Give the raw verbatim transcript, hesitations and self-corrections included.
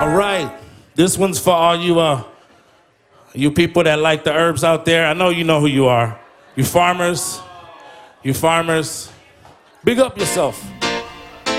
All right, this one's for all you uh, you people that like the herbs out there. I know you know who you are. You farmers, you farmers, big up yourself.